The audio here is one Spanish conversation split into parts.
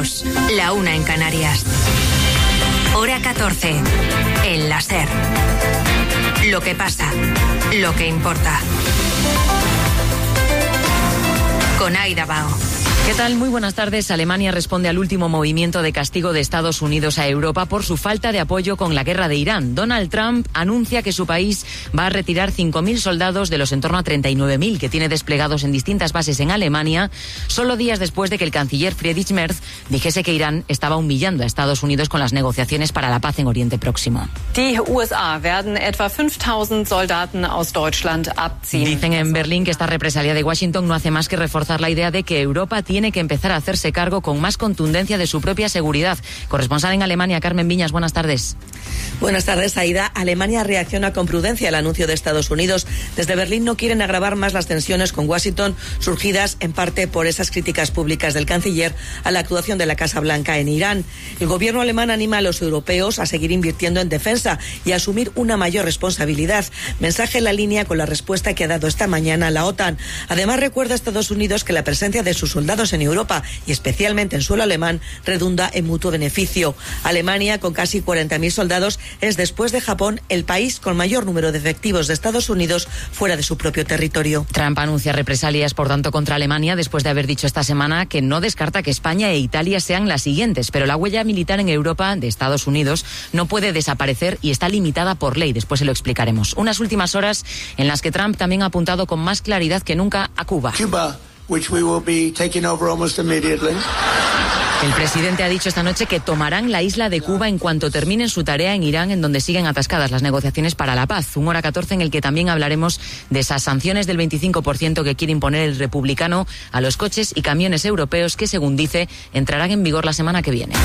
2, la 1 en Canarias. Hora 14, el láser. Lo que pasa, lo que importa. Con Aida Bao. ¿Qué tal? Muy buenas tardes. Alemania responde al último movimiento de castigo de Estados Unidos a Europa por su falta de apoyo con la guerra de Irán. Donald Trump anuncia que su país va a retirar 5.000 soldados de los en torno a 39.000 que tiene desplegados en distintas bases en Alemania, solo días después de que el canciller Friedrich Merz dijese que Irán estaba humillando a Estados Unidos con las negociaciones para la paz en Oriente Próximo. Die USA werden etwa 5.000 Soldaten aus Deutschland abziehen. Dicen en Berlín que esta represalia de Washington no hace más que reforzar la idea de que Europa tiene que empezar a hacerse cargo con más contundencia de su propia seguridad. Corresponsal en Alemania, Carmen Viñas, buenas tardes. Buenas tardes, Aida. Alemania reacciona con prudencia al anuncio de Estados Unidos. Desde Berlín no quieren agravar más las tensiones con Washington, surgidas en parte por esas críticas públicas del canciller a la actuación de la Casa Blanca en Irán. El gobierno alemán anima a los europeos a seguir invirtiendo en defensa y a asumir una mayor responsabilidad. Mensaje en la línea con la respuesta que ha dado esta mañana la OTAN. Además, recuerda a Estados Unidos que la presencia de sus soldados en Europa y especialmente en suelo alemán redunda en mutuo beneficio. Alemania, con casi 40.000 soldados, es después de Japón el país con mayor número de efectivos de Estados Unidos fuera de su propio territorio. Trump anuncia represalias, por tanto, contra Alemania después de haber dicho esta semana que no descarta que España e Italia sean las siguientes, pero la huella militar en Europa de Estados Unidos no puede desaparecer y está limitada por ley. Después se lo explicaremos. Unas últimas horas en las que Trump también ha apuntado con más claridad que nunca a Cuba. Which we will be taking over almost immediately. El presidente ha dicho esta noche que tomarán la isla de Cuba en cuanto terminen su tarea en Irán, en donde siguen atascadas las negociaciones para la paz. Un hora 14 en el que también hablaremos de esas sanciones del 25% que quiere imponer el republicano a los coches y camiones europeos que, según dice, entrarán en vigor la semana que viene.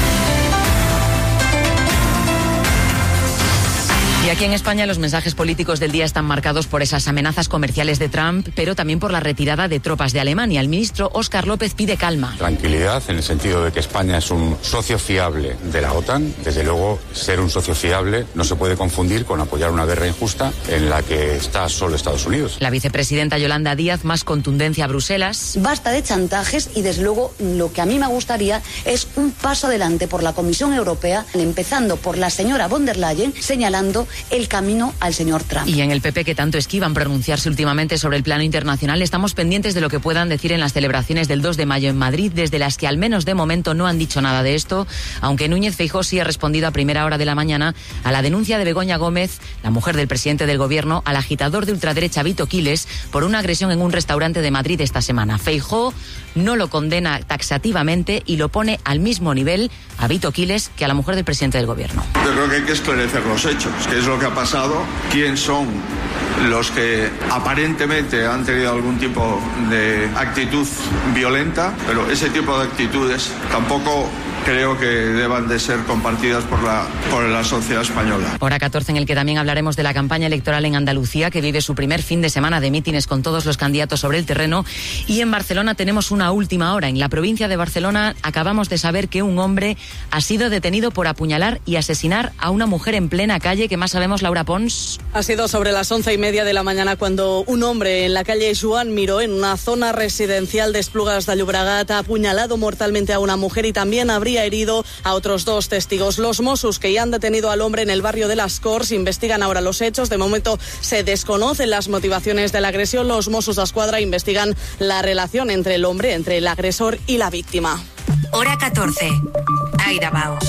Y aquí en España los mensajes políticos del día están marcados por esas amenazas comerciales de Trump, pero también por la retirada de tropas de Alemania. El ministro Óscar López pide calma. Tranquilidad en el sentido de que España es un socio fiable de la OTAN. Desde luego, ser un socio fiable no se puede confundir con apoyar una guerra injusta en la que está solo Estados Unidos. La vicepresidenta Yolanda Díaz, más contundencia a Bruselas. Basta de chantajes y, desde luego, lo que a mí me gustaría es un paso adelante por la Comisión Europea, empezando por la señora von der Leyen, señalando el camino al señor Trump. Y en el PP, que tanto esquivan pronunciarse últimamente sobre el plano internacional, estamos pendientes de lo que puedan decir en las celebraciones del 2 de mayo en Madrid, desde las que al menos de momento no han dicho nada de esto, aunque Núñez Feijóo sí ha respondido a primera hora de la mañana a la denuncia de Begoña Gómez, la mujer del presidente del gobierno, al agitador de ultraderecha Vito Quiles por una agresión en un restaurante de Madrid esta semana. Feijóo no lo condena taxativamente y lo pone al mismo nivel a Vito Quiles que a la mujer del presidente del gobierno. Yo creo que hay que esclarecer los hechos, qué es lo que ha pasado, quién son los que aparentemente han tenido algún tipo de actitud violenta, pero ese tipo de actitudes tampoco creo que deban de ser compartidas por la sociedad española. Hora 14 en el que también hablaremos de la campaña electoral en Andalucía, que vive su primer fin de semana de mítines con todos los candidatos sobre el terreno. Y en Barcelona tenemos una última hora. En la provincia de Barcelona acabamos de saber que un hombre ha sido detenido por apuñalar y asesinar a una mujer en plena calle. ¿Qué más sabemos, Laura Pons? Ha sido sobre las 11:30 de la mañana cuando un hombre en la calle Joan Miró, en una zona residencial de Esplugas de Llobregat, ha apuñalado mortalmente a una mujer y también habría herido a otros 2 testigos. Los Mossos, que ya han detenido al hombre en el barrio de Las Corts, investigan ahora los hechos. De momento se desconocen las motivaciones de la agresión. Los Mossos d'Esquadra investigan la relación entre el hombre, entre el agresor y la víctima. Hora 14. Aida Bao.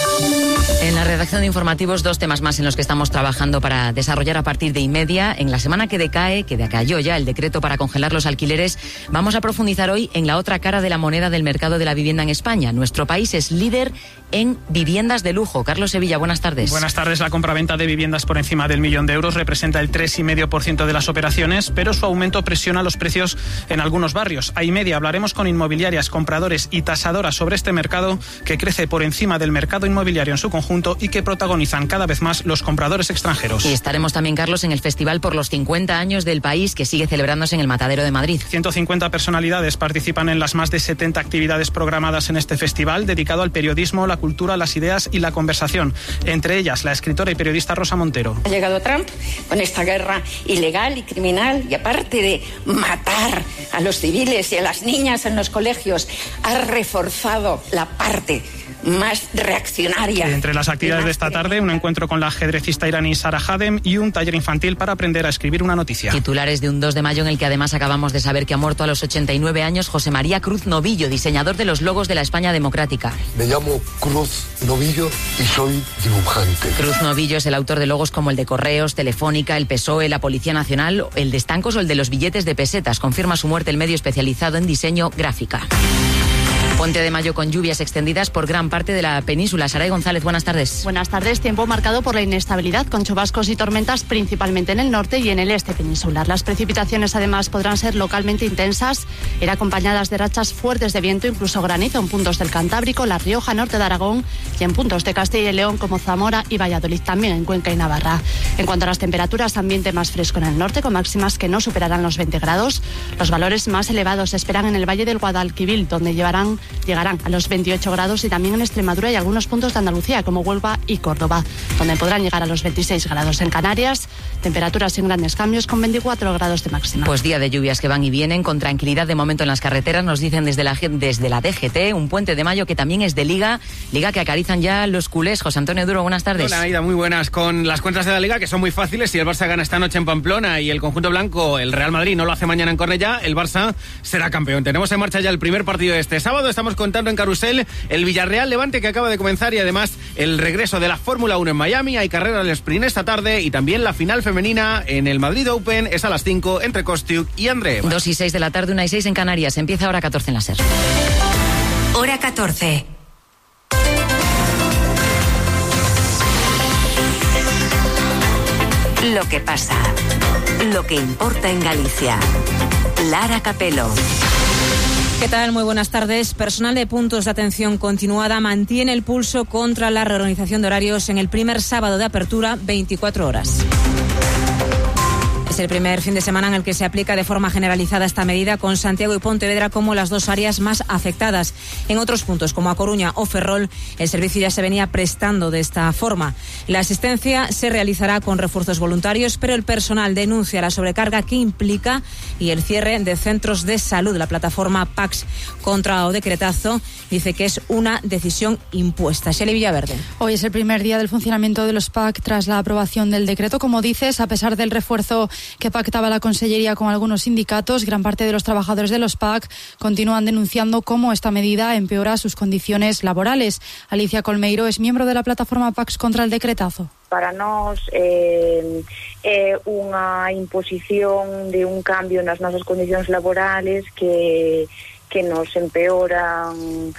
En la redacción de informativos, 2 temas más en los que estamos trabajando para desarrollar a partir de inmedia. En la semana que decayó ya el decreto para congelar los alquileres, vamos a profundizar hoy en la otra cara de la moneda del mercado de la vivienda en España. Nuestro país es líder en viviendas de lujo. Carlos Sevilla, buenas tardes. Buenas tardes. La compraventa de viviendas por encima del 1.000.000 de euros representa el 3,5% de las operaciones, pero su aumento presiona los precios en algunos barrios. A Imedia hablaremos con inmobiliarias, compradores y tasadoras sobre este mercado que crece por encima del mercado inmobiliario en su conjunto conjunto y que protagonizan cada vez más los compradores extranjeros. Y estaremos también, Carlos, en el festival por los 50 años del país, que sigue celebrándose en el Matadero de Madrid. 150 personalidades participan en las más de 70 actividades programadas en este festival, dedicado al periodismo, la cultura, las ideas y la conversación. Entre ellas, la escritora y periodista Rosa Montero. Ha llegado Trump con esta guerra ilegal y criminal, y aparte de matar a los civiles y a las niñas en los colegios, ha reforzado la parte más reaccionaria. Entre las actividades de esta tarde, un encuentro con la ajedrecista iraní Sara Hadem y un taller infantil para aprender a escribir una noticia. Titulares de un 2 de mayo en el que además acabamos de saber que ha muerto a los 89 años José María Cruz Novillo, diseñador de los logos de la España democrática. Me llamo Cruz Novillo y soy dibujante. Cruz Novillo es el autor de logos como el de Correos, Telefónica, el PSOE, la Policía Nacional, el de estancos o el de los billetes de pesetas. Confirma su muerte el medio especializado en diseño gráfica. Puente de Mayo con lluvias extendidas por gran parte de la península. Saray González, buenas tardes. Buenas tardes. Tiempo marcado por la inestabilidad, con chubascos y tormentas principalmente en el norte y en el este peninsular. Las precipitaciones además podrán ser localmente intensas, ir acompañadas de rachas fuertes de viento, incluso granizo en puntos del Cantábrico, La Rioja, norte de Aragón y en puntos de Castilla y León como Zamora y Valladolid, también en Cuenca y Navarra. En cuanto a las temperaturas, ambiente más fresco en el norte, con máximas que no superarán los 20 grados. Los valores más elevados se esperan en el Valle del Guadalquivir, donde llegarán a los 28 grados, y también en Extremadura y algunos puntos de Andalucía, como Huelva y Córdoba, donde podrán llegar a los 26 grados. En Canarias, temperaturas sin grandes cambios, con 24 grados de máxima. Pues día de lluvias que van y vienen, con tranquilidad de momento en las carreteras, nos dicen desde la DGT, un puente de mayo que también es de Liga que acarizan ya los culés. José Antonio Duro, buenas tardes. Hola, Aida, muy buenas. Con las cuentas de la Liga, que son muy fáciles, si el Barça gana esta noche en Pamplona y el conjunto blanco, el Real Madrid, no lo hace mañana en Cornellá, el Barça será campeón. Tenemos en marcha ya el primer partido de este sábado. Estamos contando en Carrusel el Villarreal Levante, que acaba de comenzar, y además el regreso de la Fórmula 1 en Miami. Hay carrera del sprint esta tarde y también la final femenina en el Madrid Open. Es a las 5 entre Kostiuk y André. 2 y 6 de la tarde, 1 y 6 en Canarias. Empieza hora 14 en la SER. Hora 14. Lo que pasa. Lo que importa en Galicia. Lara Capelo. ¿Qué tal? Muy buenas tardes. Personal de puntos de atención continuada mantiene el pulso contra la reorganización de horarios en el primer sábado de apertura, 24 horas. Es el primer fin de semana en el que se aplica de forma generalizada esta medida, con Santiago y Pontevedra como las dos áreas más afectadas. En otros puntos, como A Coruña o Ferrol, el servicio ya se venía prestando de esta forma. La asistencia se realizará con refuerzos voluntarios, pero el personal denuncia la sobrecarga que implica y el cierre de centros de salud. La plataforma PACS contra o decretazo dice que es una decisión impuesta. Shelley Villaverde. Hoy es el primer día del funcionamiento de los PAC tras la aprobación del decreto. Como dices, a pesar del refuerzo que pactaba la Consellería con algunos sindicatos, gran parte de los trabajadores de los PAC continúan denunciando cómo esta medida empeora sus condiciones laborales. Alicia Colmeiro es miembro de la plataforma PACS contra el decretazo. Para nós é unha imposición de un cambio nas nosas condicións laborales que nos empeoran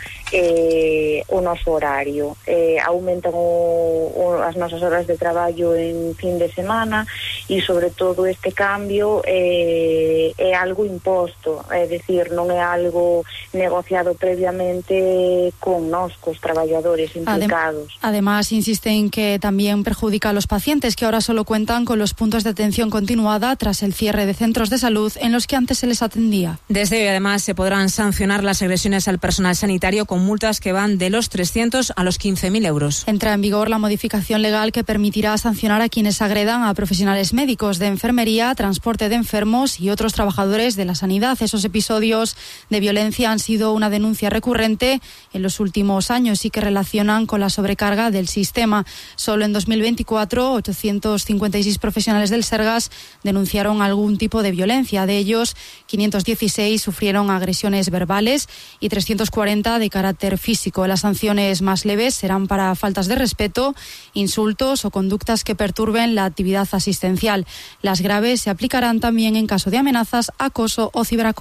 o noso horario. Aumentan as nosas horas de traballo en fin de semana e, sobre todo, este cambio é algo imposto, é dicir, non é algo negociado previamente con nós, cos traballadores implicados. Además, insiste en que también perjudica a los pacientes, que ahora solo cuentan con los puntos de atención continuada tras el cierre de centros de salud en los que antes se les atendía. Desde hoy, además, se podrán sancionar las agresiones al personal sanitario con multas que van de los 300 a los 15.000 euros. Entra en vigor la modificación legal que permitirá sancionar a quienes agredan a profesionales médicos, de enfermería, transporte de enfermos y otros trabajadores de la sanidad. Esos episodios de violencia han sido una denuncia recurrente en los últimos años y que relacionan con la sobrecarga del sistema. Solo en 2024, 856 profesionales del Sergas denunciaron algún tipo de violencia. De ellos, 516 sufrieron agresiones verbales y 340 de carácter físico. Las sanciones más leves serán para faltas de respeto, insultos o conductas que perturben la actividad asistencial. Las graves se aplicarán también en caso de amenazas, acoso o ciberacoso.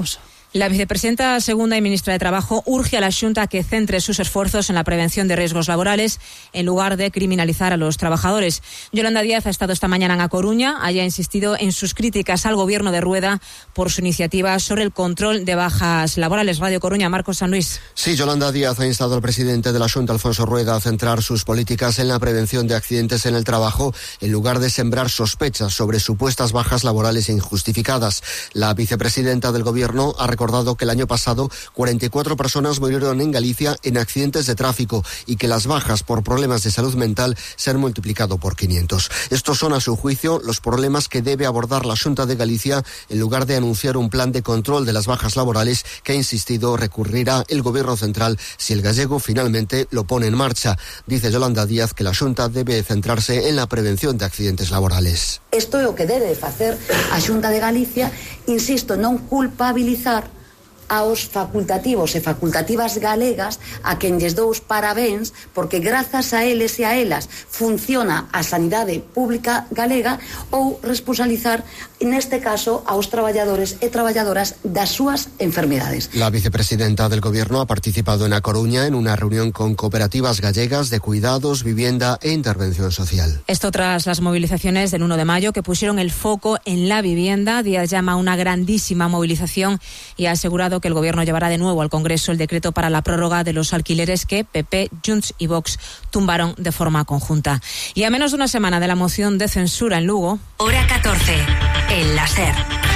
La vicepresidenta segunda y ministra de Trabajo urge a la Xunta a que centre sus esfuerzos en la prevención de riesgos laborales en lugar de criminalizar a los trabajadores. Yolanda Díaz ha estado esta mañana en A Coruña. Haya insistido en sus críticas al gobierno de Rueda por su iniciativa sobre el control de bajas laborales. Radio Coruña, Marcos San Luis. Sí, Yolanda Díaz ha instado al presidente de la Xunta, Alfonso Rueda, a centrar sus políticas en la prevención de accidentes en el trabajo en lugar de sembrar sospechas sobre supuestas bajas laborales injustificadas. La vicepresidenta del gobierno ha recordado que el año pasado 44 personas murieron en Galicia en accidentes de tráfico y que las bajas por problemas de salud mental se han multiplicado por 500. Estos son, a su juicio, los problemas que debe abordar la Xunta de Galicia en lugar de anunciar un plan de control de las bajas laborales que, ha insistido, recurrirá el gobierno central si el gallego finalmente lo pone en marcha. Dice Yolanda Díaz que la Xunta debe centrarse en la prevención de accidentes laborales. Isto é o que debe facer a Xunta de Galicia, insisto, non culpabilizar aos facultativos e facultativas galegas a quen lles dou os parabéns porque grazas a eles e a elas funciona a sanidade pública galega, ou responsabilizar neste caso aos traballadores e traballadoras das súas enfermedades. La vicepresidenta del gobierno ha participado en A Coruña en una reunión con cooperativas gallegas de cuidados, vivienda e intervención social. Esto tras las movilizaciones del 1 de mayo que pusieron el foco en la vivienda. Díaz llama a una grandísima movilización y ha asegurado que el gobierno llevará de nuevo al Congreso el decreto para la prórroga de los alquileres que PP, Junts y Vox tumbaron de forma conjunta. Y a menos de una semana de la moción de censura en Lugo. Hora 14, en la SER.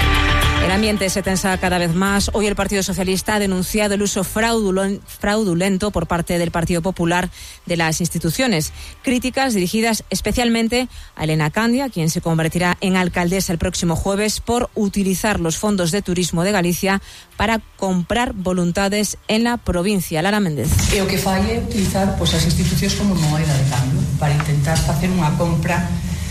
El ambiente se tensa cada vez más. Hoy el Partido Socialista ha denunciado el uso fraudulento por parte del Partido Popular de las instituciones. Críticas dirigidas especialmente a Elena Candia, quien se convertirá en alcaldesa el próximo jueves, por utilizar los fondos de turismo de Galicia para comprar voluntades en la provincia. Lara Méndez. E o que fai é utilizar as institucións como moeda de cambio para intentar facer unha compra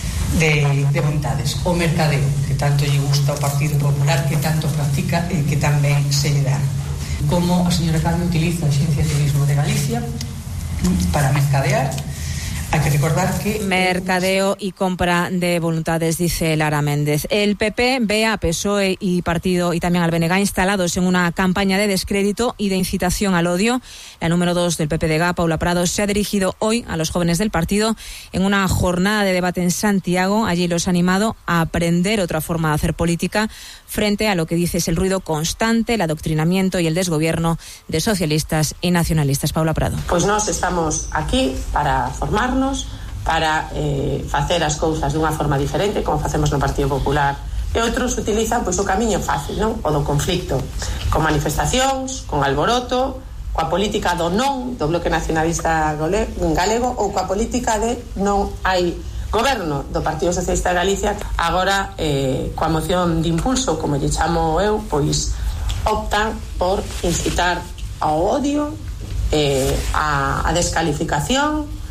de voluntades, o mercadeo que tanto lle gusta ao Partido Popular, que tanto practica e que tamén se lle dá. Como a señora Candia utiliza a Axencia de Turismo de Galicia para mercadear. Hay que recordar que... Mercadeo y compra de voluntades, dice Lara Méndez. El PP ve a PSOE y Partido y también al BNG instalados en una campaña de descrédito y de incitación al odio. La número 2 del PPDG, Paula Prado, se ha dirigido hoy a los jóvenes del partido en una jornada de debate en Santiago. Allí los ha animado a aprender otra forma de hacer política frente a lo que dice es el ruido constante, el adoctrinamiento y el desgobierno de socialistas y nacionalistas. Paula Prado. Pois nós estamos aquí para formarnos, para facer as cousas dunha forma diferente, como facemos no Partido Popular, e outros utilizan o camiño fácil, non? O do conflicto, con manifestacións, con alboroto, coa política do non do Bloque Nacionalista Galego, ou coa política de non hai goberno do Partido Socialista de Galicia. Agora, coa moción de impulso, como lle chamo eu, pois optan por incitar ao odio, a descalificación,